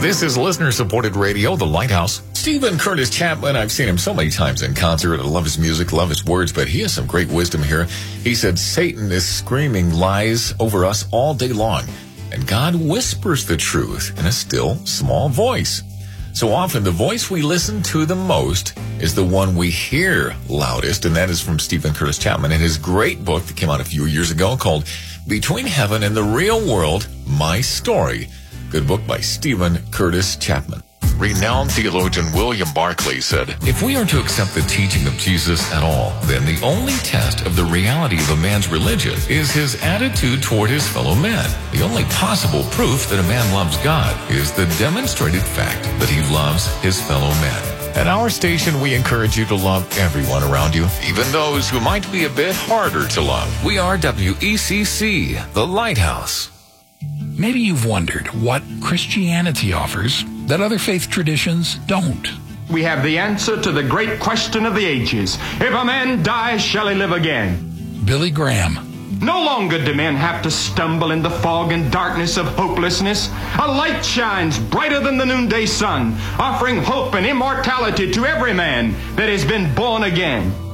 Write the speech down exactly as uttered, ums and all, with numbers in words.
This is listener-supported radio, The Lighthouse. Stephen Curtis Chapman, I've seen him so many times in concert. I love his music, love his words, but he has some great wisdom here. He said, Satan is screaming lies over us all day long, and God whispers the truth in a still, small voice. So often, the voice we listen to the most is the one we hear loudest, and that is from Stephen Curtis Chapman in his great book that came out a few years ago called Between Heaven and the Real World, My Story. Good book by Stephen Curtis Chapman. Renowned theologian William Barclay said, if we are to accept the teaching of Jesus at all, then the only test of the reality of a man's religion is his attitude toward his fellow men. The only possible proof that a man loves God is the demonstrated fact that he loves his fellow men. At our station, we encourage you to love everyone around you, even those who might be a bit harder to love. We are W E C C, The Lighthouse. Maybe you've wondered what Christianity offers that other faith traditions don't. We have the answer to the great question of the ages. If a man dies, shall he live again? Billy Graham. No longer do men have to stumble in the fog and darkness of hopelessness. A light shines brighter than the noonday sun, offering hope and immortality to every man that has been born again.